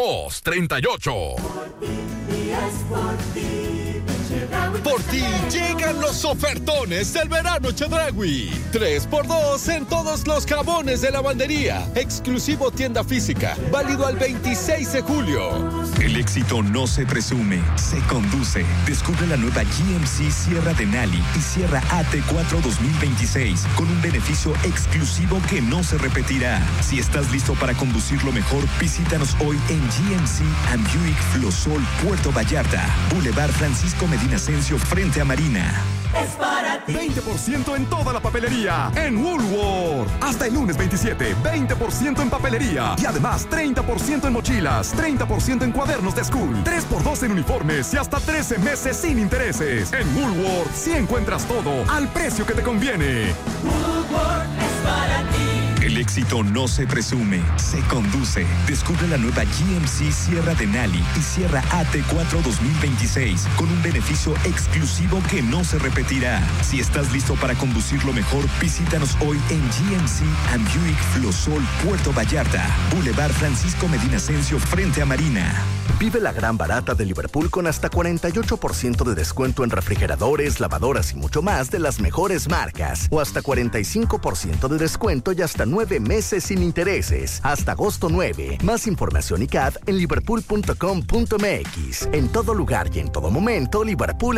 238. Por ti llegan los ofertones del verano Chedraui. 3x2 en todos los jabones de lavandería. Exclusivo tienda física. Válido al 26 de julio. El éxito no se presume, se conduce. Descubre la nueva GMC Sierra Denali y Sierra AT4 2026 con un beneficio exclusivo que no se repetirá. Si estás listo para conducirlo mejor, visítanos hoy en GMC and Buick Flosol Puerto Vallarta, Boulevard Francisco Medina Ascencio frente a Marina. Es para ti. 20% en toda la papelería en Woolworth. Hasta el lunes 27, 20% en papelería. Y además 30% en mochilas, 30% en cuadernos de school, 3x2 en uniformes y hasta 13 meses sin intereses. En Woolworth sí encuentras todo al precio que te conviene. Woolworth es para ti. El éxito no se presume, se conduce. Descubre la nueva GMC Sierra Denali y Sierra AT4 2026 con un beneficio exclusivo que no se repetirá. Si estás listo para conducirlo mejor, visítanos hoy en GMC and Buick Flosol Puerto Vallarta, Boulevard Francisco Medina Ascencio frente a Marina. Vive la gran barata de Liverpool con hasta 48% de descuento en refrigeradores, lavadoras y mucho más de las mejores marcas. O hasta 45% de descuento y hasta 9 meses sin intereses. Hasta agosto 9. Más información y CAD en liverpool.com.mx. En todo lugar y en todo momento, Liverpool